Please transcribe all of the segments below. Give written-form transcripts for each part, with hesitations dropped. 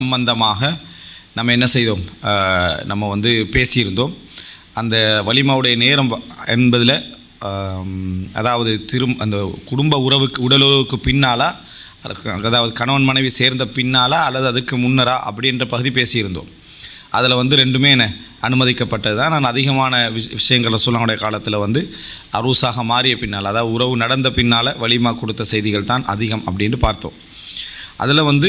சம்பந்தமாக நம்ம என்ன செய்தோம், நம்ம வந்து பேசியிருந்தோம். அந்த வலிமாவுடைய நேரம் என்பதில் அதாவது அந்த குடும்ப உடலுறவுக்கு பின்னாலா, அதாவது கணவன் மனைவி சேர்ந்த பின்னாலா அல்லது அதுக்கு முன்னரா அப்படின்ற பகுதி பேசியிருந்தோம். அதில் வந்து ரெண்டுமே என்ன அனுமதிக்கப்பட்டது தான். நான் அதிகமான விஷயங்கள் ரசூலுல்லாஹ்வுடைய காலத்தில் வந்து அரூசாக மாறிய பின்னால், அதாவது உறவு நடந்த பின்னால் வலிமா கொடுத்த செய்திகள் தான் அதிகம் அப்படின்னு பார்த்தோம். அதில் வந்து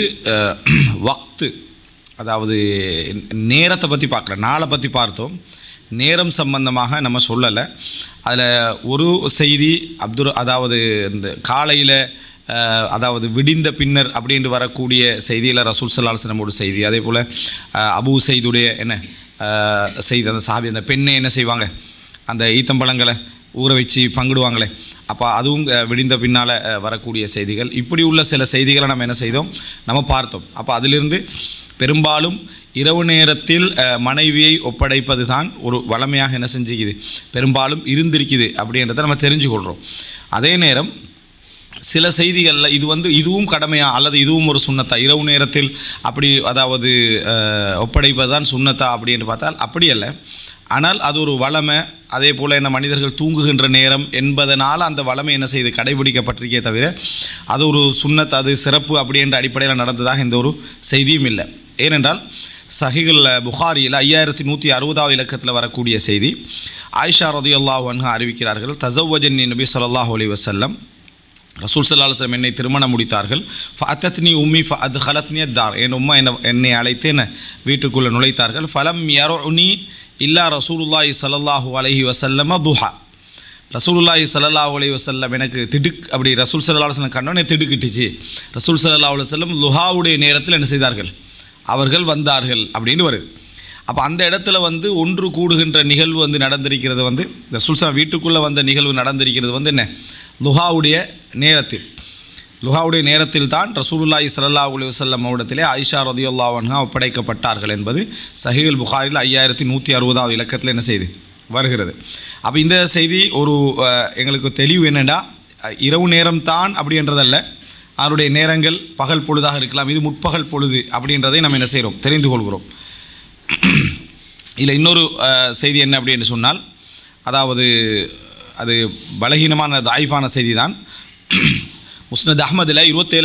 வக்து, அதாவது நேரத்தை பற்றி பார்க்கல, நாளை பற்றி பார்த்தோம். நேரம் சம்பந்தமாக நம்ம சொல்லலை. அதில் ஒரு செய்தி அதாவது இந்த காலையில், அதாவது விடிந்த பின்னர் அப்படின்ட்டு வரக்கூடிய செய்தியில் ரசூல் ஸல்லல்லாஹு அலைஹி வஸல்லம் ஒரு செய்தி. அதே போல் அபூ சயீதுடைய என்ன செய்தி, அந்த சஹாபி அந்த பெண்ணை என்ன செய்வாங்க, அந்த ஈத்தம்பழங்களை ஊற வச்சு பங்கிடுவாங்களே, அப்போ அதுவும் விடிந்த பின்னால் வரக்கூடிய செய்திகள். இப்படி உள்ள சில செய்திகளை நம்ம என்ன செய்தோம், நம்ம பார்த்தோம். அப்போ அதிலிருந்து பெரும்பாலும் இரவு நேரத்தில் மனைவியை ஒப்படைப்பது தான் ஒரு வளமையாக என்ன செஞ்சுக்குது, பெரும்பாலும் இருந்திருக்குது அப்படின்றத நம்ம தெரிஞ்சுக்கொள்கிறோம். அதே நேரம் சில செய்திகளில் இதுவும் கடமையா அல்லது இதுவும் ஒரு சுன்னத்தா, இரவு நேரத்தில் அப்படி அதாவது ஒப்படைப்பது தான் சுன்னத்தா அப்படின்னு பார்த்தால் அப்படி அல்ல. ஆனால் அது ஒரு வளமை. அதே போல் என்ன மனிதர்கள் தூங்குகின்ற நேரம் என்பதனால் அந்த வளமை என்ன செய்து கடைபிடிக்கப்பட்டிருக்கே தவிர அது ஒரு சுன்னத், அது சிறப்பு அப்படின்ற அடிப்படையில் நடந்ததாக எந்த ஒரு செய்தியும் இல்லை. ஏனென்றால் சஹீஹுல் புகாரியில் 5160வது இலக்கத்தில் வரக்கூடிய செய்தி, ஆயிஷா ரலியல்லாஹு அன்ஹா அறிவிக்கிறார்கள், தஸவ்வஜனி நபி ஸல்லல்லாஹு அலைஹி வஸல்லம், ரசூல் ஸல்லல்லாஹு அலைஹி வஸல்லம் என்னை திருமணம் முடித்தார்கள். ஃபஅத்தத்னி உம்மி ஃபஅத்கலத்னி அத்தார், என் உம்மா என்னை அழைத்து என்ன வீட்டுக்குள்ளே நுழைத்தார்கள். ஃபலம் யருனி இல்லா ரசூலுல்லாஹி ஸல்லல்லாஹு அலைஹி வஸல்லம் துஹா, ரசூலுல்லாஹி ஸல்லல்லாஹு அலைஹி வஸல்லம் எனக்கு அப்படி ரசூல் ஸல்லல்லாஹு அலைஹி வஸல்லம் கண்ணோனே திடுக்கிட்டுச்சு. ரசூல் ஸல்லல்லாஹு அலைஹி வஸல்லம் லுஹாவுடைய நேரத்தில் என்ன செய்தார்கள், அவர்கள் வந்தார்கள் அப்படின்னு வருது. அப்போ அந்த இடத்துல வந்து ஒன்று கூடுகின்ற நிகழ்வு வந்து நடந்திருக்கிறது, வந்து ரசூல் ஸல்லல்லாஹு வீட்டுக்குள்ளே வந்த நிகழ்வு நடந்திருக்கிறது வந்து என்ன லுஹாவுடைய நேரத்தில் தான் ரசூலுல்லாஹி ஸல்லல்லாஹு அலைஹி வஸல்லம் இடத்திலே ஆயிஷா ரலியல்லாஹு அன்ஹா ஒப்படைக்கப்பட்டார்கள் என்பது சஹீஹுல் புகாரியில் 5160வது இலக்கத்தில் என்ன செய்து வருகிறது. அப்போ இந்த செய்தி ஒரு எங்களுக்கு தெளிவு என்னென்னா, இரவு நேரம் தான் அப்படின்றதல்ல, அவருடைய நேரங்கள் பகல் பொழுதாக இருக்கலாம், இது முற்பகல் பொழுது அப்படின்றதை நம்ம என்ன செய்கிறோம், தெரிந்து கொள்கிறோம். இல்லை இன்னொரு செய்தி என்ன அப்படின்னு சொன்னால், அதாவது அது பலகீனமான தாயிஃபான செய்தி தான். முஸ்னத் அஹ்மதில்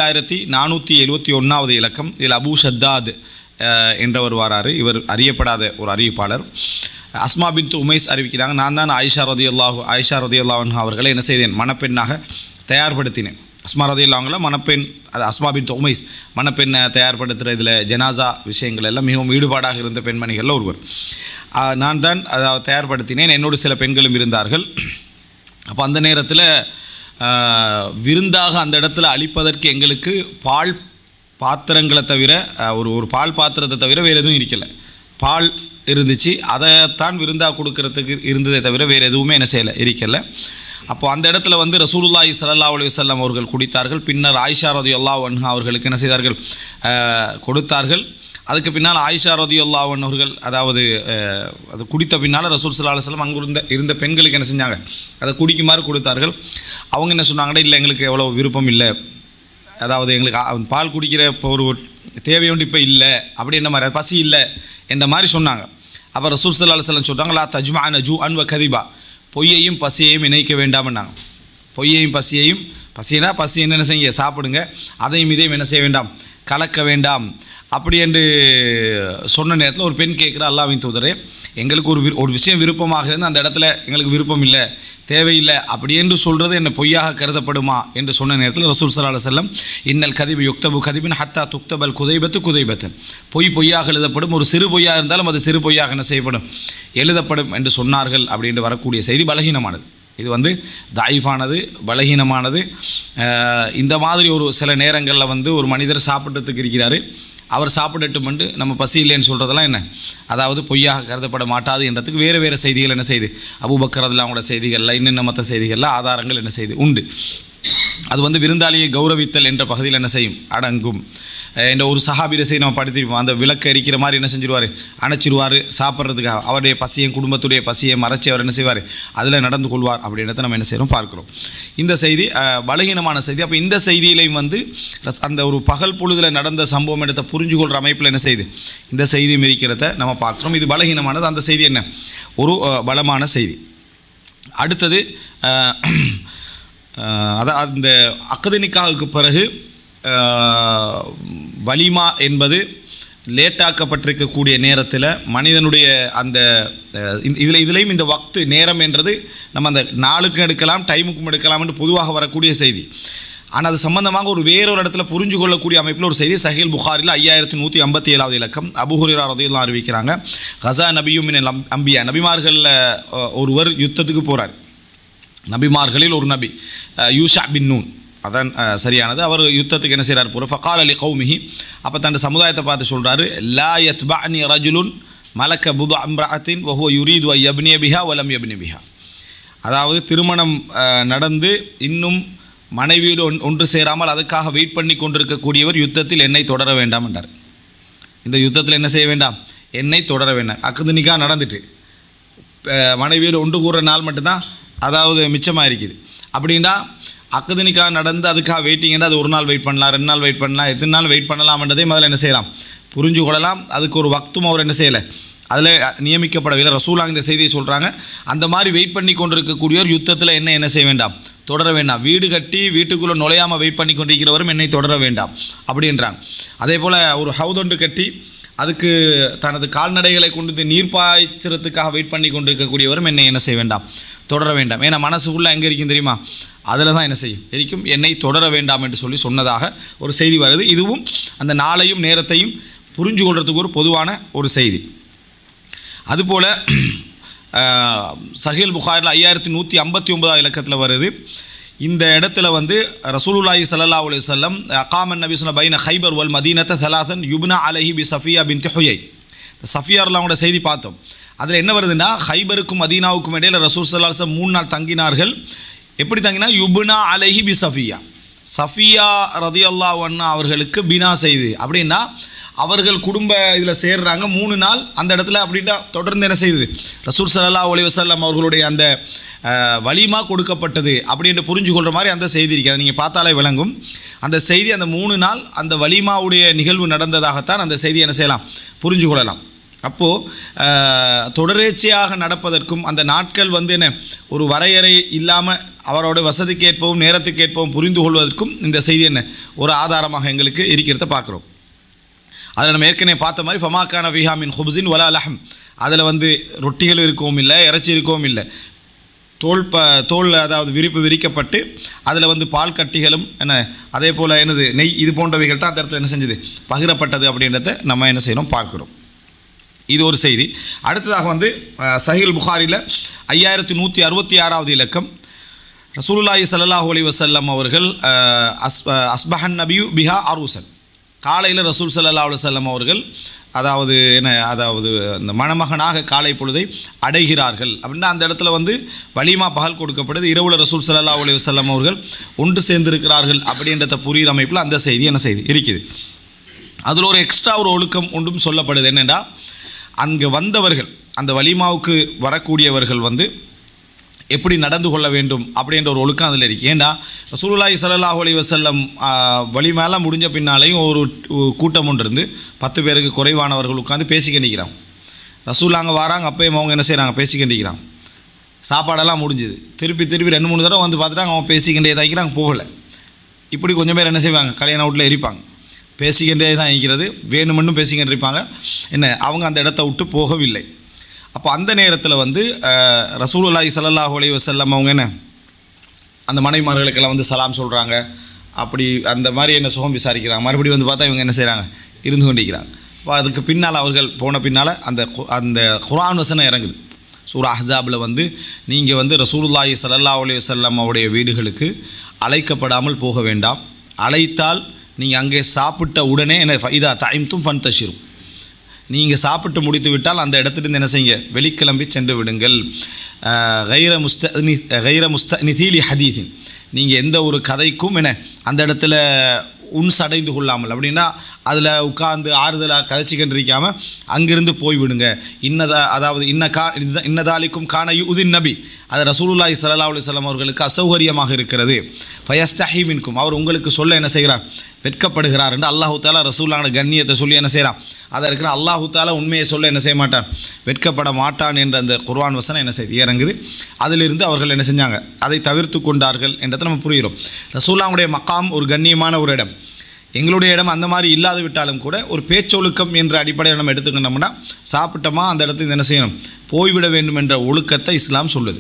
27471வது இலக்கம். இதில் அபூ ஷத்தாத் என்றவர் வாராரு. இவர் அறியப்படாத ஒரு அறிவிப்பாளர். அஸ்மா பின்த் உமைஸ் அறிவிக்கிறாங்க, நான் தான் ஆயிஷா ரலியல்லாஹு அன்ஹா அவர்களை என்ன செய்தேன், மணப்பெண்ணாக தயார்படுத்தினேன். அஸ்மா ரலியல்லாஹுல மணப்பெண், அது அஸ்மா பின்த் உமைஸ் மணப்பெண்ணை தயார்படுத்துகிற இதில் ஜனாசா விஷயங்கள் எல்லாம் மிகவும் ஈடுபாடாக இருந்த பெண்மணிகளில் ஒருவர். நான் தான் அதை தயார்படுத்தினேன், என்னோடு சில பெண்களும் இருந்தார்கள். அப்போ அந்த நேரத்தில் விருந்தாக அந்த இடத்துல அளிப்பதற்கு எங்களுக்கு பால் பாத்திரங்களை தவிர ஒரு பால் பாத்திரத்தை தவிர வேறு எதுவும் இருக்கலை. பால் இருந்துச்சு, அதைத்தான் விருந்தாக கொடுக்கறதுக்கு இருந்ததை தவிர வேறு எதுவுமே என்ன செய்யலை, இருக்கலை. அப்போது அந்த இடத்துல வந்து ரசூலுல்லாஹி ஸல்லல்லாஹு அலைஹி வஸல்லம் அவர்கள் குடித்தார்கள். பின்னர் ஆயிஷா ரலியல்லாஹு அன்ஹா அவர்களுக்கு என்ன செய்தார்கள், கொடுத்தார்கள். அதுக்கு பின்னால் ஆயிஷா ரலியல்லாஹு அன்ஹா அவர்கள், அதாவது அது குடித்த பின்னால் ரசூல் ஸல்லல்லாஹு அலைஹி வஸல்லம் அங்கே இருந்த பெண்களுக்கு என்ன செஞ்சாங்க, அதை குடிக்குமாறு கொடுத்தார்கள். அவங்க என்ன சொன்னாங்கன்னா, இல்லை எங்களுக்கு எவ்வளோ விருப்பம் இல்லை, அதாவது எங்களுக்கு பால் குடிக்கிற இப்போ ஒரு தேவை ஒன்று இப்போ இல்லை அப்படின்ற மாதிரி, பசி இல்லை என்ற மாதிரி சொன்னாங்க. அப்போ ரசூல் ஸல்லல்லாஹு அலைஹி வஸல்லம் சொல்கிறாங்க, லா தஜ்மஅன ஜூஅன் வ கதிபா, பொய்யையும் பசியையும் இணைக்க வேண்டாம்னாங்க. பொய்யையும் பசினா பசி என்ன செய்ய சாப்பிடுங்க, அதையும் இதையும் என்ன செய்ய வேண்டாம், கலக்க வேண்டாம் அப்படி என்று சொன்ன நேரத்தில் ஒரு பெண் கேட்குற, அல்லாஹ்வின் தூதரே, எங்களுக்கு ஒரு விஷயம் விருப்பமாக இருந்து அந்த இடத்துல எங்களுக்கு விருப்பம் இல்லை, தேவையில்லை அப்படி என்று சொல்கிறது என்ன பொய்யாக கருதப்படுமா என்று சொன்ன நேரத்தில் ரசூல் ஸல்லல்லாஹு அலைஹி வஸல்லம், இன்னல் கதிபு யுக்தபு கதிபின் ஹத்தா துக்தபல் குதைபத்தன், பொய்யாக எழுதப்படும், ஒரு சிறு பொய்யாக இருந்தாலும் அது சிறு பொய்யாக என்ன செய்யப்படும், எழுதப்படும் என்று சொன்னார்கள் அப்படின்னு வரக்கூடிய செய்தி பலகீனமானது. இது வந்து தாயிஃபானது, பலகீனமானது. இந்த மாதிரி ஒரு சில நேரங்களில் வந்து ஒரு மனிதர் சாப்பிட்டதுக்கு இருக்கிறாரு, அவர் சாப்பிடட்டும் என்று நம்ம பசி இல்லைன்னு சொல்கிறதெல்லாம் என்ன, அதாவது பொய்யாக கருதப்பட மாட்டாது என்றதுக்கு வேறு செய்திகள் என்ன செய்து, அபூபக்கர் ரலியல்லாஹு செய்திகளில் இன்னும் மற்ற செய்திகளில் ஆதாரங்கள் என்ன செய்து உண்டு. அது வந்து விருந்தாளியை கௌரவித்தல் என்ற பகுதியில் என்ன செய்யும், அடங்கும். இந்த ஒரு சஹாபி செய்தி நம்ம படித்திருப்போம். அந்த விளக்கு எரிக்கிற மாதிரி என்ன செஞ்சிருவார், அணைச்சிருவார் சாப்பிட்றதுக்காக. அவருடைய பசியை, குடும்பத்துடைய பசியை மறைச்சி அவர் என்ன செய்வார், அதில் நடந்து கொள்வார் அப்படின்றத நம்ம என்ன செய்கிறோம் பார்க்குறோம். இந்த செய்தி பலகீனமான செய்தி. அப்போ இந்த செய்தியிலையும் வந்து அந்த ஒரு பகல் பொழுதில் நடந்த சம்பவம் இடத்தை புரிஞ்சு கொள்கிற அமைப்பில் என்ன செய்யுது, இந்த செய்தியும் இருக்கிறத நம்ம பார்க்குறோம். இது பலகீனமானது. அந்த செய்தி என்ன, ஒரு பலமான செய்தி. அடுத்தது அதான் அந்த அக்து நிக்காஹுக்கு பிறகு வலிமா என்பது லேட்டாக்கப்பட்டிருக்கக்கூடிய நேரத்தில் மனிதனுடைய அந்த இதுலேயும் இந்த வக்து நேரம் என்றது நம்ம அந்த நாளுக்கும் எடுக்கலாம், டைமுக்கும் எடுக்கலாம் என்று பொதுவாக வரக்கூடிய செய்தி. ஆனால் அது சம்பந்தமாக ஒரு வேறொரு இடத்துல புரிஞ்சு கொள்ளக்கூடிய அமைப்பில் ஒரு செய்தி சஹீல் புகாரில் 5157வது இலக்கம் அபூ ஹுரைரா ரலியல்லாஹு அன்ஹு அறிவிக்கிறாங்க. கஸா நபியும் மினல் அம்பியா, நபிமார்களில் ஒருவர் யுத்தத்துக்கு போகிறார். நபிமார்களில் ஒரு நபி யூஷா பின் நூன், அதான் சரியானது. அவர் யுத்தத்துக்கு என்ன செய்கிறார், போகிற ஃபகால் அலி கௌமிஹி, அப்போ தன் சமுதாயத்தை பார்த்து சொல்கிறாரு, லா யத்பஅனி ரஜுலுன் மலக்க புது அம்ரஅத்தின் வஹுவ யுரீது அன் யப்னிய பிஹா வலம் யப்னி பிஹா. அதாவது திருமணம் நடந்து இன்னும் மனைவியோடு ஒன்று சேராமல் அதுக்காக வெயிட் பண்ணி கொண்டிருக்கக்கூடியவர் யுத்தத்தில் என்னை தொடர வேண்டாம் என்றார். இந்த யுத்தத்தில் என்ன செய்ய வேண்டாம், என்னை தொடர வேண்டாம். அக்து நிக்காஹ் நடந்துட்டு மனைவியோடு ஒன்று கூறுற நாள் மட்டும்தான் அதாவது மிச்சமாக இருக்குது. அப்படின்னா அக்து நிக்காஹ் நடந்து அதுக்காக வெயிட்டிங்கன்னா அது ஒரு நாள் வெயிட் பண்ணலாம், 2 நாள் வெயிட் பண்ணலாம், எத்தனை நாள் வெயிட் பண்ணலாம்ன்றதே முதல்ல என்ன செய்யலாம், புரிஞ்சு கொள்ளலாம். அதுக்கு ஒரு வக்தும் அவர் என்ன செய்யலை, அதில் நியமிக்கப்படவில்லை. ரசூலாக இந்த செய்தியை சொல்கிறாங்க. அந்த மாதிரி வெயிட் பண்ணி கொண்டிருக்கக்கூடியவர் யுத்தத்தில் என்ன செய்ய வேண்டாம், தொடர வேண்டாம். வீடு கட்டி வீட்டுக்குள்ளே நுழையாமல் வெயிட் பண்ணி கொண்டிருக்கிறவரும் என்னை தொடர வேண்டாம் அப்படின்றாங்க. அதே போல் ஒரு ஹவுதொண்டு கட்டி அதுக்கு தனது கால்நடைகளை கொண்டு நீர் பாய்ச்சறதுக்காக வெயிட் பண்ணி கொண்டிருக்கக்கூடியவரும் என்ன செய்ய வேண்டாம், தொடர வேண்டாம். ஏன்னா மனசுக்குள்ளே எங்கே இருக்கும் தெரியுமா, அதில் தான் என்ன செய்யும் இருக்கும், என்னை தொடர வேண்டாம் என்று சொல்லி சொன்னதாக ஒரு செய்தி வருது. இதுவும் அந்த நாளையும் நேரத்தையும் புரிஞ்சு கொள்றதுக்கு ஒரு பொதுவான ஒரு செய்தி. அதுபோல் சஹீல் புகாரில் 5159வது இலக்கத்தில் வருது. இந்த இடத்துல வந்து ரசூலுல்லாஹி ஸல்லல்லாஹு அலைஹி வஸல்லம் அகாமன் நபி ஸல்லல்லாஹு பைன ஹைபர் வல் மதீனத ஸலாசன் யுப்னா அலைஹி பி ஸஃபியா பின்த் ஹுயை. ஸஃபியா அவங்களோட செய்தி பார்த்தோம். அதில் என்ன வருதுன்னா, ஹைபருக்கும் மதீனாவுக்கும் இடையில் ரசூல் ஸல்லல்லாஹு அலைஹி வஸல்லம் 3 நாள் தங்கினார்கள். எப்படி தங்கினா, யுப்னா அலைஹி பி ஸஃபியா, ஸஃபியா ரலியல்லாஹு அன்ஹா அவர்களுக்கு பினா செய்து. அப்படின்னா அவர்கள் குடும்ப இதில் சேர்றாங்க 3 நாள் அந்த இடத்துல. அப்படின்னா தொடர்ந்து என்ன செய்யுது, ரசூல் ஸல்லல்லாஹு அலைஹி வஸல்லம் அவர்களுடைய அந்த வலிமா கொடுக்கப்பட்டது அப்படின்னு புரிஞ்சு கொள்கிற மாதிரி அந்த செய்தி இருக்குது. அதை நீங்கள் பார்த்தாலே விளங்கும். அந்த செய்தி அந்த 3 நாள் அந்த வலிமாவுடைய நிகழ்வு நடந்ததாகத்தான் அந்த செய்தி என்ன செய்யலாம், புரிஞ்சு கொள்ளலாம். அப்போது தொடர்ச்சியாக நடப்பதற்கும் அந்த நாட்கள் வந்து என்ன ஒரு வரையறை இல்லாமல் அவரோட வசதிக்கு ஏற்பவும் நேரத்துக்கு ஏற்பவும் புரிந்து கொள்வதற்கும் இந்த செய்தி என்ன ஒரு ஆதாரமாக எங்களுக்கு இருக்கிறத பார்க்குறோம். அதில் நம்ம ஏற்கனவே பார்த்த மாதிரி ஃபமாக்கான விஹாமின் ஹுப்ஸின் வலா லஹம், அதில் வந்து ரொட்டிகள் இருக்கவும் இல்லை, இறைச்சி இருக்கவும் இல்லை, தோல் அதாவது விரிக்கப்பட்டு அதில் வந்து பால் கட்டிகளும் என்ன அதே போல் என்னது நெய் இது போன்றவைகள் தான் அந்த இடத்துல என்ன செஞ்சது, பகிரப்பட்டது அப்படின்றத நம்ம என்ன செய்யணும் பார்க்குறோம். இது ஒரு செய்தி. அடுத்ததாக வந்து சஹீல் புகாரில் 5166வது இலக்கம் ரசூலுல்லாஹி ஸல்லல்லாஹு அலைஹி வஸல்லம் அவர்கள் அஸ்பஹன் நபியு பிஹா அரூசன், காலையில் ரசூல் ஸல்லல்லாஹு அலைஹி வஸல்லம் அவர்கள் அதாவது இந்த மணமகனாக காலை பொழுதை அடைகிறார்கள். அப்படின்னா அந்த இடத்துல வந்து வலிமா பகல் கொடுக்கப்படுது. இரவுல ரசூல் ஸல்லல்லாஹு அலைஹி வஸல்லம் அவர்கள் ஒன்று சேர்ந்திருக்கிறார்கள் அப்படின்றத புரிகிற அமைப்பில் அந்த செய்தி என்ன செய்தி இருக்குது. அதில் ஒரு எக்ஸ்ட்ரா ஒரு ஒழுக்கம் ஒன்றும் சொல்லப்படுது. என்னென்னா, அங்கே வந்தவர்கள் அந்த வலிமாவுக்கு வரக்கூடியவர்கள் வந்து எப்படி நடந்து கொள்ள வேண்டும் அப்படின்ற ஒரு ஒழுக்கம் அதில் இருக்குது. ஏன்னா ரசூலுல்லாஹி ஸல்லல்லாஹு அலைஹி வஸல்லம் வலிமாலாம் முடிஞ்ச பின்னாலேயும் ஒரு கூட்டம் ஒன்று இருந்து 10 பேருக்கு குறைவானவர்கள் உட்காந்து பேசிக்கிண்டிக்கிறாங்க. ரசூல் அங்கே வராங்க, அப்பயும் அவங்க என்ன செய்கிறாங்க, பேசிக்கிண்டிக்கிறாங்க. சாப்பாடெல்லாம் முடிஞ்சுது. திருப்பி 2-3 தடவை வந்து பார்த்துட்டாங்க, அவங்க பேசிக்கிண்டே தான் இருக்கிறாங்க, போகலை. இப்படி கொஞ்சம் பேர் என்ன செய்வாங்க, கல்யாண வீட்டில் எரிப்பாங்க, பேசிக்கிண்டே தான் இருக்கிறது, வேணுமென்னும் பேசிக்கிட்டு இருப்பாங்க. அவங்க அந்த இடத்த விட்டு போகவில்லை. அப்போ அந்த நேரத்தில் வந்து ரசூலுல்லாஹி ஸல்லல்லாஹு அலைஹி வஸல்லம் அவங்க அந்த மனைவிமார்களுக்கெல்லாம் வந்து சலாம் சொல்கிறாங்க. அப்படி அந்த மாதிரி சுகம் விசாரிக்கிறாங்க. மறுபடியும் வந்து பார்த்தா இவங்க என்ன செய்கிறாங்க, இருந்து கொண்டிருக்கிறாங்க. அப்போ அதுக்கு பின்னால் அவர்கள் போன பின்னால் அந்த குர்ஆன் வசனம் இறங்குது. சூரா அஹ்ஸாபில் வந்து நீங்கள் வந்து ரசூலுல்லாஹி ஸல்லல்லாஹு அலைஹி வஸல்லம் அவருடைய வீடுகளுக்கு அழைக்கப்படாமல் போக வேண்டாம், அழைத்தால் நீங்கள் அங்கே சாப்பிட்ட உடனே இதா தைம்தும் ஃபன்தஷிரும், நீங்கள் சாப்பிட்டு முடித்து விட்டால் அந்த இடத்துலேருந்து என்ன செய்யுங்க, வெளிக்கிளம்பி சென்று விடுங்கள். கைர முஸ்தனிதீலி ஹதீஸின், நீங்கள் எந்த ஒரு கதைக்கும் அந்த இடத்துல உன்சடைந்து கொள்ளாமல், அப்படின்னா அதில் உட்கார்ந்து ஆறுதலாக கதைச்சிக்கிட்டு இருக்காமல் அங்கிருந்து போய்விடுங்க. அதாவது இன்னதாலிக்கும் கான யுதின் நபி, அது ரசூலுல்லாஹி ஸல்லல்லாஹு அலைஹி வஸல்லம் அவர்களுக்கு அசௌகரியமாக இருக்கிறது. ஃபயஸ்தஹி மின்கும், அவர் உங்களுக்கு சொல்ல என்ன செய்கிறார், வெட்கப்படுகிறார் என்று அல்லாஹு தாலா ரசூலுல்லாஹ்வோட கண்ணியத்தை சொல்லி என்ன செய்கிறான், அதை இருக்கிற அல்லாஹு தாலா உண்மையை சொல்ல என்ன செய்ய மாட்டான், வெட்கப்பட மாட்டான் என்ற அந்த குர்ஆன் வசனம் என்ன செய்து இறங்குது. அதிலிருந்து அவர்கள் என்ன செஞ்சாங்க, அதை தவிர்த்து கொண்டார்கள் என்றதை நம்ம புரிகிறோம். ரசூலுல்லாஹ்வுடைய மக்காம் ஒரு கண்ணியமான ஒரு இடம். எங்களுடைய இடம் அந்த மாதிரி இல்லாது விட்டாலும் கூட ஒரு பேச்சொழுக்கம் என்ற அடிப்படையில் நம்ம எடுத்துக்கிட்டோம்னா, சாப்பிட்டோமா அந்த இடத்துல என்ன செய்யணும், போய்விட வேண்டும் என்ற ஒழுக்கத்தை இஸ்லாம் சொல்லுது.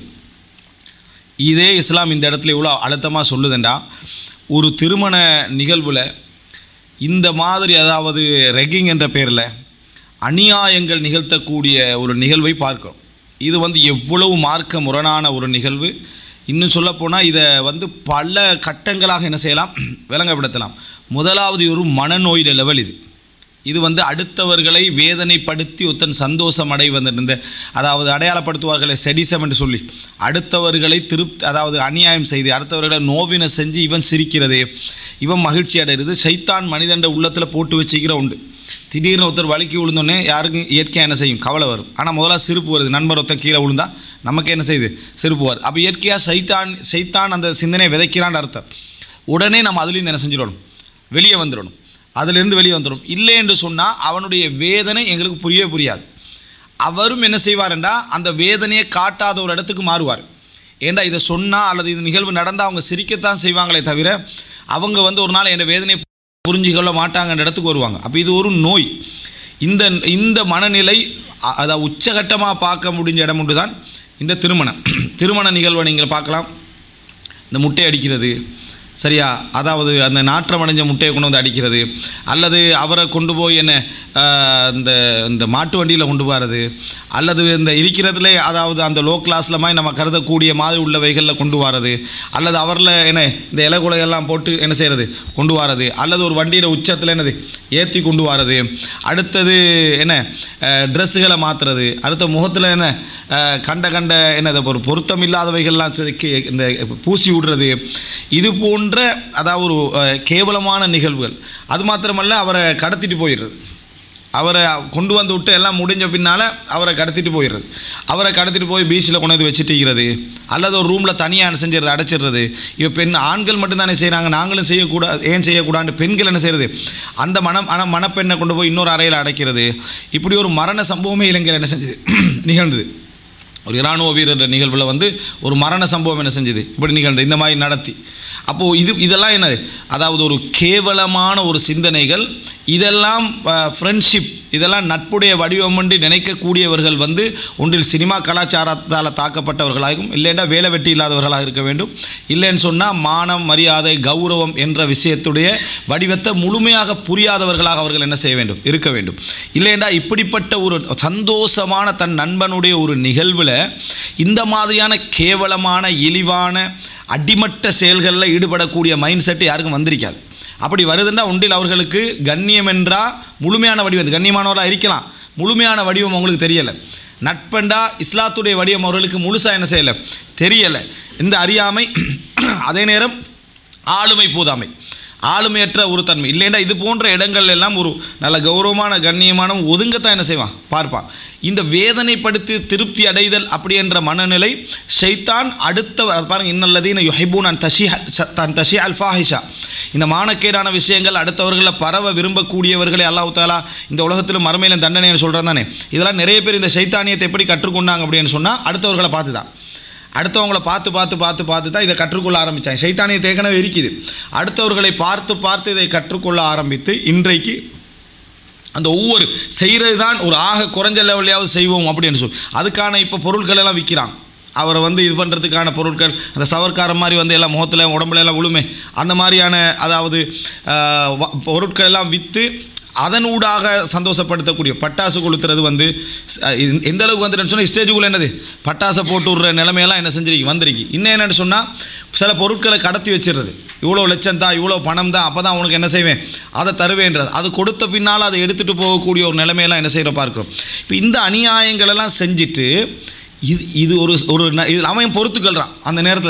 இதே இஸ்லாம் இந்த இடத்துல இவ்வளோ அழுத்தமாக சொல்லுதுண்டா, ஒரு திருமண நிகழ்வில் இந்த மாதிரி அதாவது ரெக்கிங் என்ற பேரில் அநியாயங்கள் நிகழ்த்தக்கூடிய ஒரு நிகழ்வை பார்க்கிறோம். இது எவ்வளவு மார்க்க முரணான ஒரு நிகழ்வு. இன்னும் சொல்லப்போனால் இதை பல கட்டங்களாக என்ன செய்யலாம், விளங்கப்படுத்தலாம். முதலாவது ஒரு மனநோயிட லெவல். இது அடுத்தவர்களை வேதனைப்படுத்தி ஒருத்தன் சந்தோஷம் அடைவந்த, அதாவது அடையாளப்படுத்துவார்களை செடிசம் என்று சொல்லி அடுத்தவர்களை அதாவது அநியாயம் செய்து அடுத்தவர்களை நோவினை செஞ்சு இவன் சிரிக்கிறது, இவன் மகிழ்ச்சி அடைகிறது, சைத்தான் மனிதண்ட உள்ளத்தில் போட்டு வச்சுக்கிற உண்டு. திடீர்னு ஒருத்தர் வலிக்கு விழுந்தோடனே யாருக்கும் இயற்கையாக என்ன செய்யும், கவலை வரும். ஆனால் முதல்ல சிரிப்பு வருது. நண்பர் ஒருத்தர் கீழே விழுந்தா நமக்கு என்ன செய்யுது, சிரிப்பு வருது. அப்போ இயற்கையாக சைத்தான் அந்த சிந்தனையை விதைக்கிறான்னு அர்த்தம். உடனே நம்ம அதுலேருந்து என்ன செஞ்சிடணும், வெளியே வந்துடணும். அதிலிருந்து வெளியே வந்துடும். இல்லை என்று சொன்னால் அவனுடைய வேதனை எங்களுக்கு புரியாது. அவரும் என்ன செய்வார்ண்டா, அந்த வேதனையை காட்டாத ஒரு இடத்துக்கு மாறுவார். ஏண்டா இதை சொன்னால் அல்லது இது நிகழ்வு நடந்தால் அவங்க சிரிக்கத்தான் செய்வாங்களே தவிர அவங்க ஒரு நாள் என் வேதனையை புரிஞ்சுக்கொள்ள மாட்டாங்கன்ற இடத்துக்கு வருவாங்க. அப்போ இது ஒரு நோய். இந்த மனநிலை அதை உச்சகட்டமாக பார்க்க முடிஞ்ச இடம் ஒன்று தான் இந்த திருமண நிகழ்வை நீங்கள் பார்க்கலாம். இந்த முட்டை அடிக்கிறது சரியா, அதாவது அந்த நாற்றம் அடைஞ்ச முட்டையை கொண்டு வந்து அடிக்கிறது, அல்லது அவரை கொண்டு போய் என்ன இந்த மாட்டு வண்டியில் கொண்டு போகிறது, அல்லது இந்த இருக்கிறதுலே அதாவது அந்த லோ கிளாஸில் மாதிரி நம்ம கருதக்கூடிய மாதிரி உள்ளவைகளில் கொண்டு வரது, அல்லது அவரில் என்ன இந்த இலகுலையெல்லாம் போட்டு என்ன செய்கிறது கொண்டு வரது, அல்லது ஒரு வண்டியில் உச்சத்தில் என்னது ஏற்றி கொண்டு வரது, அடுத்தது என்ன ட்ரெஸ்ஸுகளை மாற்றுறது, அடுத்த முகத்தில் என்ன கண்ட என்னது ஒரு பொருத்தம் இல்லாதவைகள்லாம் இந்த பூசி விடுறது, இது போன்ற அதாவது ஒரு கேவலமான நிகழ்வுகள். அது மாத்திரமல்ல, அவரை கடத்திட்டு போயிடுறது, அவரை கொண்டு வந்து விட்டு எல்லாம் முடிஞ்ச பின்னால் அவரை கடத்திட்டு போயிடுறது, அவரை கடத்திட்டு போய் பீச்சில் கொண்டு வந்து வச்சுட்டுக்கிறது, அல்லது ஒரு ரூமில் தனியாக செஞ்சிடுறது, அடைச்சிடுறது. இப்போ ஆண்கள் மட்டும்தானே செய்கிறாங்க, நாங்களும் செய்யக்கூடாது, ஏன் செய்யக்கூடாது, பெண்கள் என்ன செய்கிறது, அந்த மணப்பெண்ணை கொண்டு போய் இன்னொரு அறையில் அடைக்கிறது. இப்படி ஒரு மரண சம்பவமே இலங்கையில் என்ன செஞ்சது, நிகழ்ந்தது. ஒரு இராணுவ வீரர் நிகழ்வில் ஒரு மரண சம்பவம் என்ன செஞ்சது, இப்படி நிகழ்ந்தது, இந்த மாதிரி நடத்தி. அப்போது இதெல்லாம் என்னது, அதாவது ஒரு கேவலமான ஒரு சிந்தனைகள். இதெல்லாம் ஃப்ரெண்ட்ஷிப், இதெல்லாம் நட்புடைய வடிவம் என்று நினைக்கக்கூடியவர்கள் ஒன்றில் சினிமா கலாச்சாரத்தால் தாக்கப்பட்டவர்களாகவும், இல்லைன்னா வேலை வெட்டி இல்லாதவர்களாக இருக்க வேண்டும். இல்லைன்னு சொன்னால் மானம், மரியாதை, கௌரவம் என்ற விஷயத்துடைய வடிவத்தை முழுமையாக புரியாதவர்களாக அவர்கள் என்ன செய்ய வேண்டும், இருக்க வேண்டும். இல்லைன்னா இப்படிப்பட்ட ஒரு சந்தோஷமான தன் நண்பனுடைய ஒரு நிகழ்வில் இந்த மாதிரியான கேவலமான இழிவான அடிமட்ட செயல்களில் ஈடுபடக்கூடிய மைண்ட் செட்டு யாருக்கும் வந்திருக்காது. அப்படி வருதுன்னா ஒன்றில் அவர்களுக்கு கண்ணியம் என்றால் முழுமையான வடிவம், கண்ணியமானவராக இருக்கலாம், முழுமையான வடிவம் அவங்களுக்கு தெரியலை. நட்பண்டா இஸ்லாத்துடைய வடிவம் அவர்களுக்கு முழுசாக என்ன செய்யலை, தெரியலை. இந்த அறியாமை, அதே நேரம் ஆளுமை போதாமை, ஆளுமையற்ற ஒரு தன்மை. இல்லைன்னா இது போன்ற இடங்கள் எல்லாம் ஒரு நல்ல கௌரவமான கண்ணியமான ஒதுங்கத்தான் என்ன செய்வான், பார்ப்பான். இந்த வேதனைப்படுத்தி திருப்தி அடைதல் அப்படி என்ற மனநிலை ஷைத்தான் அடுத்தவர் பாருங்கள், இன்னல்லதீன யுஹிப்பூன அன் தஷிஅ அல் ஃபாஹிஷா, இந்த மானக்கேடான விஷயங்கள் அடுத்தவர்களில் பரவ விரும்பக்கூடியவர்களை அல்லாஹ் தஆலா இந்த உலகத்திலும் மறுமையிலும் தண்டனைன்னு சொல்கிறான் தானே. இதெல்லாம் நிறைய பேர் இந்த ஷைத்தானியத்தை எப்படி கற்றுக்கொண்டாங்க அப்படின்னு சொன்னால் அடுத்தவர்களை பார்த்து தான், அடுத்தவங்களை பார்த்து தான் இதை கற்றுக்கொள்ள ஆரம்பித்தாங்க. சைத்தானியத்தை ஏற்கனவே இருக்குது, அடுத்தவர்களை பார்த்து இதை கற்றுக்கொள்ள ஆரம்பித்து இன்றைக்கு அந்த ஒவ்வொரு செய்கிறது தான் ஒரு ஆக குறைஞ்ச லெவலையாவது செய்வோம் அப்படின்னு சொல்லி அதுக்கான இப்போ பொருட்கள் எல்லாம் விற்கிறாங்க. அவரை இது பண்ணுறதுக்கான பொருட்கள், அந்த சவர்க்கார மாதிரி எல்லாம் முகத்தில் உடம்புல எல்லாம் விழுமே, அந்த மாதிரியான அதாவது பொருட்கள் எல்லாம் விற்று அதனூடாக சந்தோஷப்படுத்தக்கூடிய பட்டாசு கொளுத்துறது எந்த அளவுக்கு வந்துட்டு சொன்னால் ஸ்டேஜுக்குள்ளே என்னது பட்டாசை போட்டு விடுற நிலைமையெல்லாம் என்ன செஞ்சிருக்கு வந்திருக்கு. இன்னும் என்னென்னு சொன்னால் சில பொருட்களை கடத்தி வச்சிடுறது, இவ்வளோ லட்சம் தான், இவ்வளோ பணம் தான், அப்போ தான் உனக்கு என்ன செய்வேன், அதை தருவேன்றது. அது கொடுத்த பின்னால் அதை எடுத்துகிட்டு போகக்கூடிய ஒரு நிலைமையெல்லாம் என்ன செய்கிற பார்க்குறோம். இப்போ இந்த அநியாயங்களெல்லாம் செஞ்சுட்டு இது அவன் பொறுத்துக்கொள்கிறான். அந்த நேரத்தில்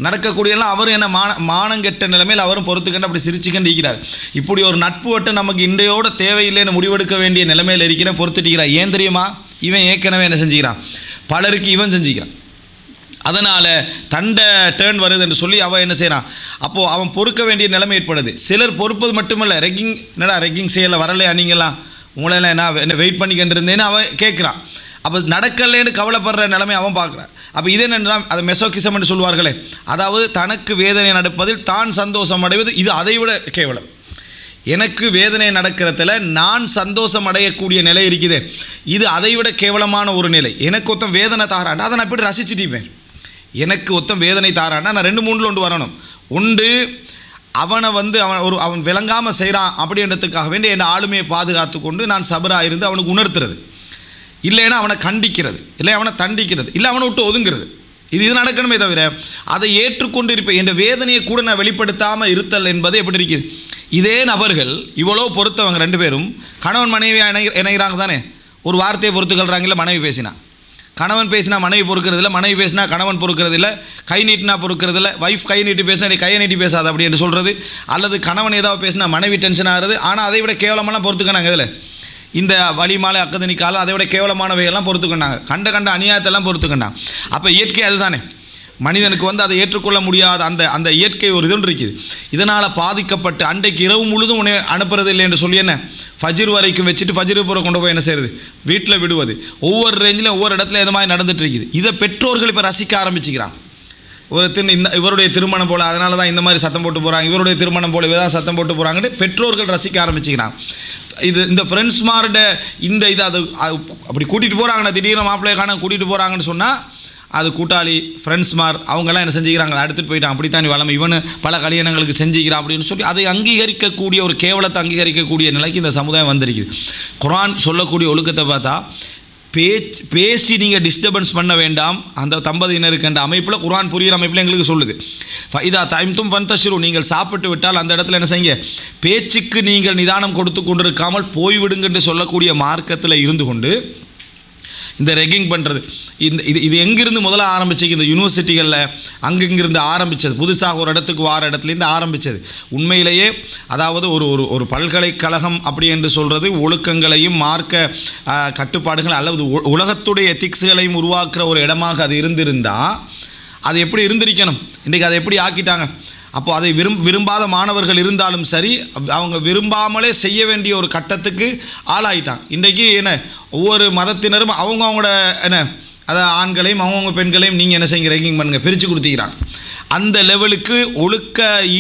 நடக்கக்கூடியெல்லாம் அவர் என்ன மானங்கெட்ட நிலைமையில் அவரும் பொறுத்துக்கண்டு அப்படி சிரிச்சுக்கண்டு இருக்கிறார். இப்படி ஒரு நட்பு வட்டம் நமக்கு இன்றையோட தேவையில்லைன்னு முடிவெடுக்க வேண்டிய நிலைமையில் இருக்கிற பொறுத்துட்டிக்கிறார். ஏன் தெரியுமா? இவன் ஏற்கனவே என்ன செஞ்சுக்கிறான், பலருக்கு இவன் செஞ்சுக்கிறான். அதனால் தண்டை டேர்ன் வருது என்று சொல்லி அவன் என்ன செய்கிறான், அப்போது அவன் பொறுக்க வேண்டிய நிலைமை ஏற்படுது. சிலர் பொறுப்பது மட்டுமல்ல, ரெக்கிங் செய்யலை வரலையா நீங்களாம், உங்களெல்லாம் என்ன வெயிட் பண்ணிக்கிட்டு இருந்தேன்னு அவன் கேட்குறான். அப்போ நடக்கலேன்னு கவலைப்படுற நிலைமை அவன் பார்க்குறான். அப்போ இது என்னென்னா அது மெசோகிசம் என்று சொல்வார்களே, அதாவது தனக்கு வேதனை நடப்பதில் தான் சந்தோஷம் அடைவது. இது அதை விட கேவலம். எனக்கு வேதனை நடக்கிறதுல நான் சந்தோஷம் அடையக்கூடிய நிலை இருக்குது, இது அதை விட கேவலமான ஒரு நிலை. எனக்கு ஒருத்தன் வேதனை தாராண்டா அதை நான் எப்படி ரசிச்சுட்டிப்பேன். எனக்கு ஒருத்தன் வேதனை தாராண்டா நான் 2-3 ஒன்று வரணும். ஒன்று அவனை அவன் விளங்காமல் செய்கிறான் அப்படின்றதுக்காக வேண்டி என் ஆளுமையை பாதுகாத்து கொண்டு நான் சபராக இருந்து அவனுக்கு உணர்த்துறது, இல்லைன்னா அவனை கண்டிக்கிறது, இல்லை அவனை தண்டிக்கிறது, இல்லை அவனை விட்டு ஒதுங்கிறது. இது நடக்கணுமே தவிர அதை ஏற்றுக்கொண்டு இருப்பேன் என்ற வேதனையை கூட நான் வெளிப்படுத்தாமல் இருத்தல் என்பது எப்படி இருக்குது. இதே நபர்கள் இவ்வளோ பொறுத்தவங்க 2 பேரும் கணவன் மனைவியாக இணைகிறாங்க தானே. ஒரு வார்த்தையை பொறுத்துக்கொள்கிறாங்கல்ல, மனைவி பேசினா கணவன் பேசினா மனைவி பொறுக்கிறதில்ல, மனைவி பேசினா கணவன் பொறுக்கிறதில்ல, கை நீட்டினா பொறுக்கிறதில்ல, வைஃப் கை நீட்டி பேசினா நீ கையை நீட்டி பேசாது அப்படி என்று சொல்கிறது, அல்லது கணவன் ஏதாவது பேசினா மனைவி டென்ஷன் ஆகிறது. ஆனால் அதை விட கேவலமெல்லாம் பொறுத்துக்கினாங்க. இதில் இந்த வலிமாலை அக்கதனி காலம் அதை விட கேவலமானவைகள்லாம் பொறுத்துக்கொண்டாங்க, கண்ட அநியாயத்தெல்லாம் பொறுத்துக்கொண்டாங்க. அப்போ இயற்கை அதுதானே, மனிதனுக்கு அதை ஏற்றுக்கொள்ள முடியாத அந்த இயற்கை ஒரு இது இருக்குது. இதனால் பாதிக்கப்பட்டு அன்றைக்கு இரவு முழுதும் உன்னை அனுப்புறது இல்லை என்று சொல்லி என்ன ஃபஜ்ர் வரைக்கும் வச்சுட்டு ஃபஜ்ரு பூரா கொண்டு போய் என்ன செய்கிறது, வீட்டில் விடுவது. ஒவ்வொரு ரேஞ்சிலும் ஒவ்வொரு இடத்துல இது மாதிரி நடந்துட்டு இருக்குது. இதை பெற்றோர்கள் இப்போ ரசிக்க ஆரம்பிச்சுக்கிறான். இவருடைய திருமணம் போல் அதனால தான் இந்த மாதிரி சத்தம் போட்டு போகிறாங்க, இவருடைய திருமணம் போல் இவதான் சத்தம் போட்டு போகிறாங்கன்னு பெற்றோர்கள் ரசிக்க ஆரம்பிச்சுக்கிறான். இந்த ஃப்ரெண்ட்ஸ்மார்ட இதை அது அப்படி கூட்டிகிட்டு போகிறாங்கண்ணா, திடீர்னு மாப்பிள்ளையை காண கூட்டிகிட்டு போகிறாங்கன்னு சொன்னால் அது கூட்டாளி ஃப்ரெண்ட்ஸ்மார் அவங்கெல்லாம் என்ன செஞ்சுக்கிறாங்க, அடுத்துட்டு போயிட்டான், அப்படித்தான் வளமை இவனு பல கல்யாணங்களுக்கு செஞ்சுக்கிறான் அப்படின்னு சொல்லி அதை அங்கீகரிக்கக்கூடிய ஒரு கேவலத்தை அங்கீகரிக்கக்கூடிய நிலைக்கு இந்த சமுதாயம் வந்திருக்குது. குர்ஆன் சொல்லக்கூடிய ஒழுக்கத்தை பார்த்தா பேசி நீங்கள் டிஸ்டர்பன்ஸ் பண்ண வேண்டாம் அந்த தம்பதியினருக்கு என்ற அமைப்பில் குர்ஆன் புரிகிற அமைப்பில் எங்களுக்கு சொல்லுது. இதா தைம்தும் ஃபன்தஷிரு, நீங்கள் சாப்பிட்டு விட்டால் அந்த இடத்துல என்ன செய்யுங்க, பேச்சுக்கு நீங்கள் நிதானம் கொடுத்து கொண்டிருக்காமல் போய்விடுங்க என்று சொல்லக்கூடிய மார்க்கத்தில் இருந்து கொண்டு இந்த ரெக்கிங் பண்ணுறது இது எங்கிருந்து முதல்ல ஆரம்பிச்சிங்க, இந்த யூனிவர்சிட்டிகளில் அங்கிருந்து ஆரம்பித்தது, புதுசாக ஒரு இடத்துக்கு வார இடத்துலேருந்து ஆரம்பித்தது. உண்மையிலேயே அதாவது ஒரு பல்கலைக்கழகம் அப்படி என்று சொல்கிறது ஒழுக்கங்களையும் மார்க்க கட்டுப்பாடுகள் அல்லது உலகத்துடைய எத்திக்ஸ்களையும் உருவாக்குற ஒரு இடமாக அது இருந்திருந்தால் அது எப்படி இருந்திருக்கணும். இன்றைக்கி அதை எப்படி ஆக்கிட்டாங்க. அப்போது அதை விரும்பாத மாணவர்கள் இருந்தாலும் சரி, அவங்க விரும்பாமலே செய்ய வேண்டிய ஒரு கட்டத்துக்கு ஆளாயிட்டாங்க. இன்றைக்கி என்ன ஒவ்வொரு மதத்தினரும் அவங்களோட என்ன அதாவது ஆண்களையும் அவங்கவுங்க பெண்களையும் நீங்கள் என்ன செய்யுங்க ரேங்கிங் பண்ணுங்கள் பிரித்து கொடுத்துக்கிறாங்க. அந்த லெவலுக்கு ஒழுக்க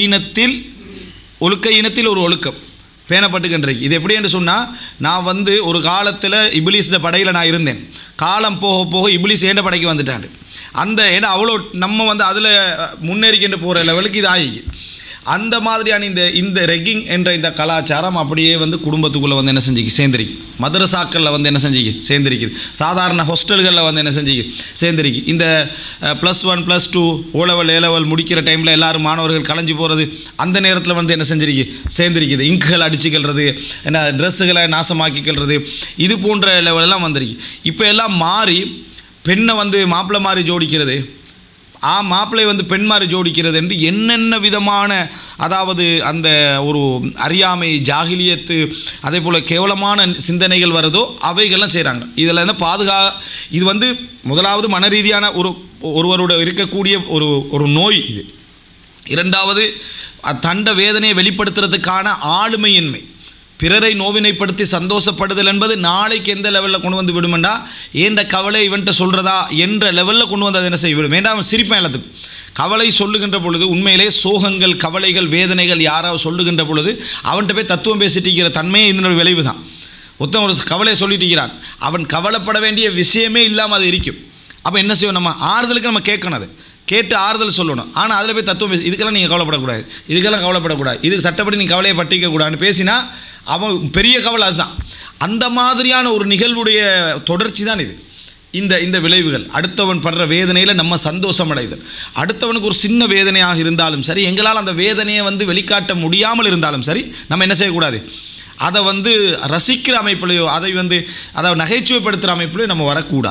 ஈனத்தில் ஒரு ஒழுக்கம் பேணப்பட்டுக்கின்றைக்கு. இது எப்படி என்று சொன்னால், நான் ஒரு காலத்தில் இபிலிஸோட படையில் நான் இருந்தேன். காலம் போக போக இபிலிஸ் ஏண்ட படைக்கு வந்துட்டாண்டு. ஏன்னா அவ்வளோ நம்ம அதில் முன்னேறிக்கின்ற போகிற லெவலுக்கு இது ஆகிக்கு. அந்த மாதிரியான இந்த ரெக்கிங் என்ற இந்த கலாச்சாரம் அப்படியே குடும்பத்துக்குள்ளே என்ன செஞ்சுக்கு சேர்ந்துருக்கு, மதரசாக்களில் என்ன செஞ்சுக்கு சேர்ந்துருக்குது, சாதாரண ஹாஸ்டல்களில் என்ன செஞ்சுக்கு சேர்ந்துருக்கு. இந்த +1 +2 ஓலெவல் ஏலெவல் முடிக்கிற டைமில் எல்லோரும் மாணவர்கள் கலைஞ்சி போகிறது, அந்த நேரத்தில் என்ன செஞ்சிருக்கு சேர்ந்துருக்குது. இங்குகள் அடிச்சுக்கிறது, என்ன ட்ரெஸ்ஸுகளை நாசமாக்கிக்கிறது, இது போன்ற லெவலெல்லாம் வந்திருக்கு. இப்போ எல்லாம் மாறி பெண்ணை மாப்பிள்ளை மாதிரி ஜோடிக்கிறது, மாப்பிள்ளை பெண் மாதிரி ஜோடிக்கிறது என்று என்னென்ன விதமான அதாவது அந்த ஒரு அறியாமை ஜாகிலியத்து அதே போல் கேவலமான சிந்தனைகள் வருதோ அவைகள்லாம் செய்கிறாங்க. இதில் இது முதலாவது மன ரீதியான ஒருவரோட இருக்கக்கூடிய ஒரு நோய் இது. இரண்டாவது தண்ட வேதனையை வெளிப்படுத்துறதுக்கான ஆளுமையின்மை, பிறரை நோவினைப்படுத்தி சந்தோஷப்படுதல் என்பது நாளைக்கு எந்த லெவலில் கொண்டு விடுமெண்டா ஏண்ட கவலை இவன்ட்ட சொல்கிறதா என்ற லெவலில் கொண்டு அதை என்ன செய்ய விடும். வேண்டாம் அவன் சிரிப்பான் எல்லாத்துக்கும். கவலை சொல்லுகின்ற பொழுது உண்மையிலே சோகங்கள் கவலைகள் வேதனைகள் யாராவது சொல்லுகின்ற பொழுது அவன்கிட்ட போய் தத்துவம் பேசிட்டிருக்கிற தன்மையே இதனோட விளைவு தான். ஒருத்தன் ஒரு கவலையை சொல்லிட்டிருக்கிறான், அவன் கவலைப்பட வேண்டிய விஷயமே இல்லாமல் அது இருக்கும். அப்போ என்ன செய்வோம், நம்ம ஆறுதலுக்கு நம்ம கேட்கணும், அது கேட்டு ஆறுதல் சொல்லணும். ஆனால் அதில் போய் தத்துவம் பேசி இதுக்கெல்லாம் நீங்கள் கவலைப்படக்கூடாது, இதுக்கெல்லாம் கவலைப்படக்கூடாது, இதுக்கு சட்டப்படி நீங்கள் கவலையை பட்டிக்கக்கூடாதுன்னு பேசினா அவன் பெரிய கவலை அதுதான். அந்த மாதிரியான ஒரு நிகழ்வுடைய தொடர்ச்சி தான் இது. இந்த விளைவுகள் அடுத்தவன் படுற வேதனையில் நம்ம சந்தோஷம் அடைதல், அடுத்தவனுக்கு ஒரு சின்ன வேதனையாக இருந்தாலும் சரி, எங்களால் அந்த வேதனையை வெளிக்காட்ட முடியாமல் இருந்தாலும் சரி, நம்ம என்ன செய்யக்கூடாது, அதை ரசிக்கிற அமைப்பிலையோ அதை அதை நகைச்சுவைப்படுத்துகிற அமைப்பிலையோ நம்ம வரக்கூடாது.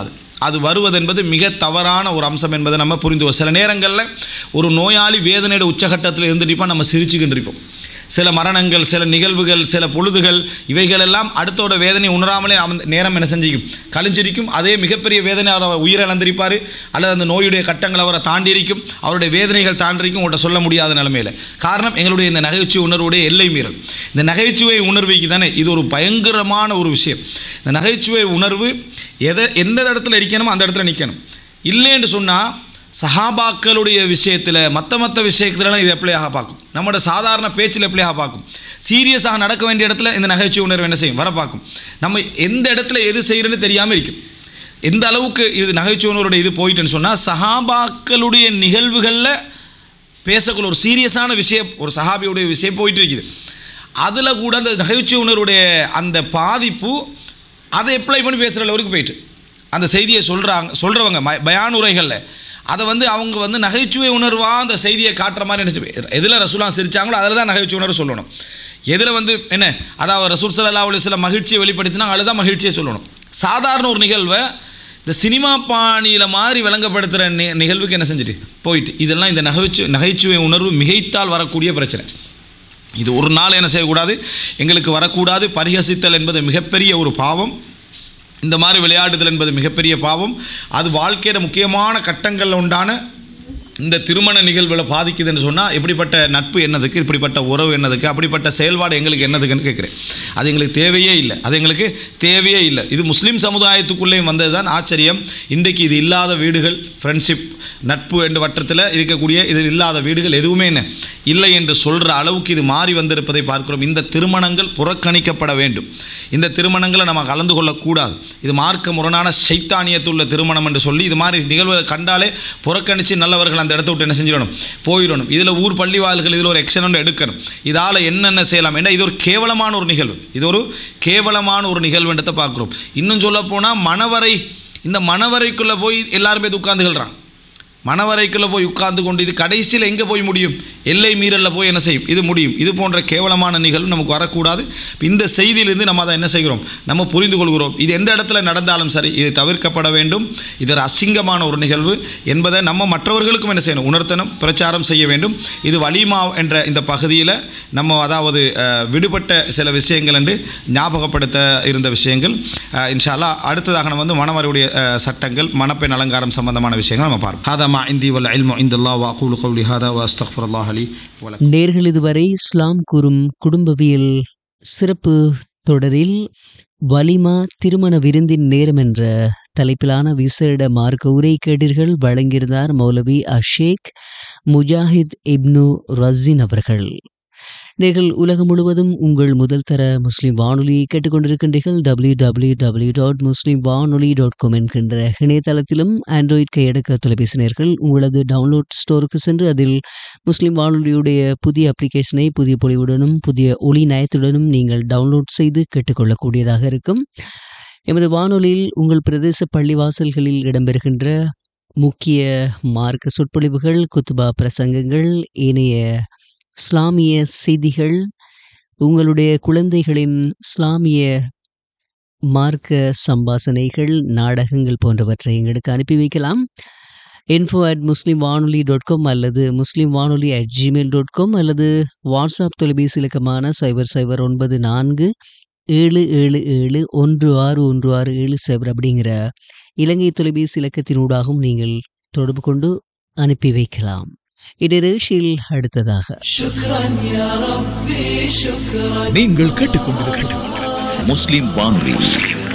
அது வருவது என்பது மிக தவறான ஒரு அம்சம் என்பதை நம்ம புரிந்து. சில நேரங்களில் ஒரு நோயாளி வேதனையோட உச்சகட்டத்தில் இருந்துட்டு நம்ம சிரிச்சுக்கிட்டு இருப்போம். சில மரணங்கள், சில நிகழ்வுகள், சில பொழுதுகள், இவைகளெல்லாம் அடுத்தோட வேதனை உணராமலே நேரம் என்ன செஞ்சிக்கும், கழிஞ்சிருக்கும். அதே மிகப்பெரிய வேதனை அவர் உயிரிழந்திருப்பார், அல்லது அந்த நோயுடைய கட்டங்கள் அவரை தாண்டியிருக்கும், அவருடைய வேதனைகள் தாண்டிருக்கும், உங்கள்கிட்ட சொல்ல முடியாத நிலைமையில். காரணம் எங்களுடைய இந்த நகைச்சுவை உணர்வுடைய எல்லை மீறல். இந்த நகைச்சுவை உணர்வுக்கு தானே இது ஒரு பயங்கரமான ஒரு விஷயம். இந்த நகைச்சுவை உணர்வு எந்த இடத்துல இருக்கணுமோ அந்த இடத்துல நிற்கணும். இல்லைன்னு சொன்னால் சஹாபாக்களுடைய விஷயத்தில் மற்ற விஷயத்துலலாம் இது எப்படியாக பார்க்கும், நம்மளோட சாதாரண பேச்சில் எப்படியாக பார்க்கும், சீரியஸாக நடக்க வேண்டிய இடத்துல இந்த நகைச்சுவை உணர்வு என்ன செய்யும், வர பார்க்கும். நம்ம எந்த இடத்துல எது செய்கிறேன்னு தெரியாமல் இருக்கும். எந்த அளவுக்கு இது நகைச்சுவை உணர்வுடைய இது போயிட்டுன்னு சொன்னால், சஹாபாக்களுடைய நிகழ்வுகளில் பேசக்குள்ள ஒரு சீரியஸான விஷயம், ஒரு சஹாபியுடைய விஷயம் போயிட்டு இருக்குது. அதில் கூட அந்த நகைச்சுவை உணர்வுடைய அந்த பாதிப்பு அதை அப்ளை பண்ணி பேசுகிற அளவுக்கு போயிட்டு அந்த செய்தியை சொல்கிறவங்க பயான் உரைகளில் அதை அவங்க நகைச்சுவை உணர்வாக அந்த செய்தியை காட்டுற மாதிரி நினச்சி, எதில் ரசூலுல்லாஹ் சிரித்தாங்களோ அதில் தான் நகைச்சுவை உணர்வு சொல்லணும். எதில் என்ன, அதாவது ரசூல் ஸல்லல்லாஹு அலைஹி வஸல்லம் மகிழ்ச்சியை வெளிப்படுத்தினாங்க, அதில் தான் மகிழ்ச்சியை சொல்லணும். சாதாரண ஒரு நிகழ்வை இந்த சினிமா பாணியில் மாதிரி விளங்கப்படுத்துகிற நிகழ்வுக்கு என்ன செஞ்சுட்டு போயிட்டு, இதெல்லாம் இந்த நகைச்சுவை உணர்வு மிகைத்தால் வரக்கூடிய பிரச்சனை. இது ஒரு நாள் என்ன செய்யக்கூடாது, எங்களுக்கு வரக்கூடாது. பரிஹசித்தல் என்பது மிகப்பெரிய ஒரு பாவம். இந்த மாதிரி விளையாடுதல் என்பது மிகப்பெரிய பாவம். அது வாழ்க்கையில் முக்கியமான கட்டங்களில் உண்டான இந்த திருமண நிகழ்வுகளை பாதிக்குதுன்னு சொன்னால், எப்படிப்பட்ட நட்பு என்னதுக்கு, இப்படிப்பட்ட உறவு என்னதுக்கு, அப்படிப்பட்ட செயல்பாடு எங்களுக்கு என்னதுக்குன்னு கேட்குறேன். அது எங்களுக்கு தேவையே இல்லை, அது எங்களுக்கு தேவையே இல்லை. இது முஸ்லீம் சமுதாயத்துக்குள்ளேயும் வந்தது தான் ஆச்சரியம். இன்றைக்கு இது இல்லாத வீடுகள், ஃப்ரெண்ட்ஷிப், நட்பு என்ற வட்டத்தில் இருக்கக்கூடிய இது இல்லாத வீடுகள் எதுவுமே என்ன இல்லை என்று சொல்கிற அளவுக்கு இது மாறி வந்திருப்பதை பார்க்கிறோம். இந்த திருமணங்கள் புறக்கணிக்கப்பட வேண்டும். இந்த திருமணங்களை நம்ம கலந்து கொள்ளக்கூடாது. இது மார்க்க முரணான சைத்தானியத்துள்ள திருமணம் என்று சொல்லி இது மாதிரி நிகழ்வுகளை கண்டாலே புறக்கணித்து நல்லவர்கள் அந்த இடத்த விட்டு என்ன செஞ்சிடணும், போயிடணும். இதில் ஊர் பள்ளிவாள்கள் இதில் ஒரு எக்ஷன் ஒன்று எடுக்கணும். இதால் என்னென்ன செய்யலாம், ஏன்னா இது ஒரு கேவலமான ஒரு நிகழ்வு, இது ஒரு கேவலமான ஒரு நிகழ்வுன்றதை பார்க்குறோம். இன்னும் சொல்லப்போனால் மணவரை, இந்த மணவரைக்குள்ளே போய் எல்லாருமே உட்கார்ந்துகிறாங்க. மணவரைக்குள்ளே போய் உட்கார்ந்து கொண்டு இது கடைசியில் எங்கே போய் முடியும், எல்லை மீறலில் போய் என்ன செய்யும், இது முடியும். இது போன்ற கேவலமான நிகழ்வு நமக்கு வரக்கூடாது. இந்த செய்தியிலிருந்து நம்ம அதை என்ன செய்கிறோம், நம்ம புரிந்து கொள்கிறோம். இது எந்த இடத்துல நடந்தாலும் சரி இது தவிர்க்கப்பட வேண்டும். இது ஒரு அசிங்கமான ஒரு நிகழ்வு என்பதை நம்ம மற்றவர்களுக்கும் என்ன செய்யணும், உணர்த்தணும், பிரச்சாரம் செய்ய வேண்டும். இது வலிமா என்ற இந்த பகுதியில் நம்ம அதாவது விடுபட்ட சில விஷயங்கள் என்று ஞாபகப்படுத்த இருந்த விஷயங்கள். இன்ஷா அல்லாஹ் அடுத்ததாக நம்ம மணவருடைய சட்டங்கள், மணப்பெண் அலங்காரம் சம்பந்தமான விஷயங்கள் நம்ம பார்ப்போம். நேர்கள் இதுவரை இஸ்லாம் கூறும் குடும்பவியல் சிறப்பு தொடரில் வலிமா திருமண விருந்தின் நேரம் என்ற தலைப்பிலான விசேட மார்க்க உரை கேட்டீர்கள். வழங்கியிருந்தார் மௌலவி அஷேக் முஜாஹித் இப்னு ரஸின் அவர்கள். நீங்கள் உலகம் முழுவதும் உங்கள் முதல் தர முஸ்லிம் வானொலியை கேட்டுக்கொண்டிருக்கின்றீர்கள். www.muslimvanoli.com என்கின்ற இணையதளத்திலும் ஆண்ட்ராய்ட் கையடக்க தொலைபேசி நேயர்கள் உங்களது டவுன்லோட் ஸ்டோருக்கு சென்று அதில் முஸ்லிம் வானொலியுடைய புதிய அப்ளிகேஷனை புதிய பொலிவுடனும் புதிய ஒளி நயத்துடனும் நீங்கள் டவுன்லோட் செய்து கேட்டுக்கொள்ளக்கூடியதாக இருக்கும். எமது வானொலியில் உங்கள் பிரதேச பள்ளிவாசல்களில் இடம்பெறுகின்ற முக்கிய மார்க்க சொற்பொழிவுகள், குத்துபா பிரசங்கங்கள், ஏனைய இஸ்லாமிய செய்திகள், உங்களுடைய குழந்தைகளின் இஸ்லாமிய மார்க்க சம்பாசனைகள், நாடகங்கள் போன்றவற்றை எங்களுக்கு அனுப்பி வைக்கலாம். info@muslimvanoli.com அல்லது muslimvanoli@gmail.com அல்லது வாட்ஸ்அப் தொலைபேசி இலக்கமான 009477716167 அப்படிங்கிற இலங்கை தொலைபேசி இலக்கத்தினூடாகவும் நீங்கள் தொடர்பு கொண்டு அனுப்பி வைக்கலாம். இடைரேஷில் அடுத்ததாக நீங்கள் கேட்டுக்கொண்டிருப்பது முஸ்லிம் வானொலி.